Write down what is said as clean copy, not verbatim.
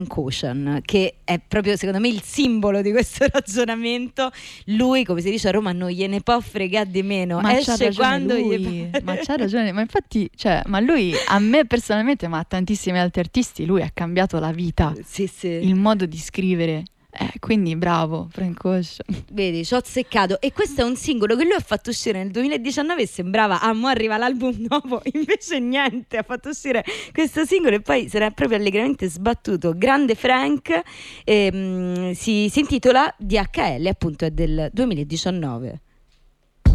Ocean, che è proprio secondo me il simbolo di questo ragionamento. Lui, come si dice a Roma, non gliene può fregare di meno, Ma esce quando lui, gli pare. ma c'ha ragione, ma infatti, cioè, ma lui, a me personalmente, ma a tantissimi altri artisti, lui ha cambiato la vita, Sì, sì. il modo di scrivere. Quindi bravo, Frank Ocean. Vedi, ci ho azzeccato. E questo è un singolo che lui ha fatto uscire nel 2019 e sembrava, mo arriva l'album nuovo, invece niente, ha fatto uscire questo singolo e poi se ne è proprio allegramente sbattuto. Grande Frank, si intitola DHL, appunto è del 2019.